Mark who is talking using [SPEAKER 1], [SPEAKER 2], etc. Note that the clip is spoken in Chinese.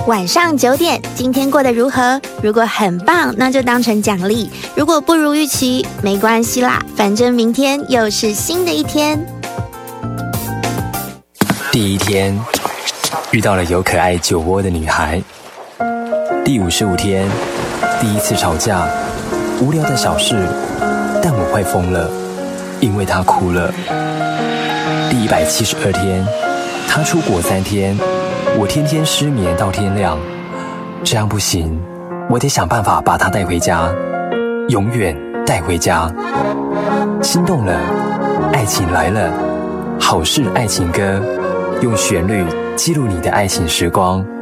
[SPEAKER 1] 晚上9点，今天过得如何？如果很棒，那就当成奖励；如果不如预期，没关系啦，反正明天又是新的一天。
[SPEAKER 2] 第一天，遇到了有可爱酒窝的女孩。第55天，第一次吵架，无聊的小事，但我快疯了，因为她哭了。第172天，她出国3天，我天天失眠到天亮，这样不行，我得想办法把她带回家，永远带回家。心动了，爱情来了，好事爱情歌，用旋律记录你的爱情时光。